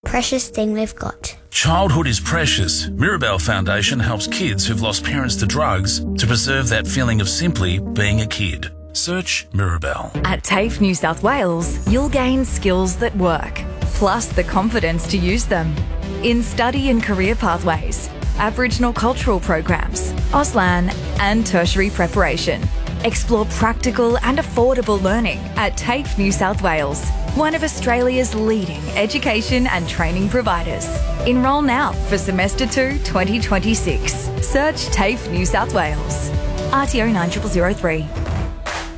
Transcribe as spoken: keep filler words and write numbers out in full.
precious thing we've got. Childhood is precious. Mirabelle Foundation helps kids who've lost parents to drugs to preserve that feeling of simply being a kid. Search Mirabelle. At TAFE New South Wales, you'll gain skills that work, plus the confidence to use them. In study and career pathways, Aboriginal cultural programs, Auslan and tertiary preparation. Explore practical and affordable learning at TAFE New South Wales, one of Australia's leading education and training providers. Enrol now for Semester two twenty twenty-six. Search TAFE New South Wales. R T O nine zero zero zero three.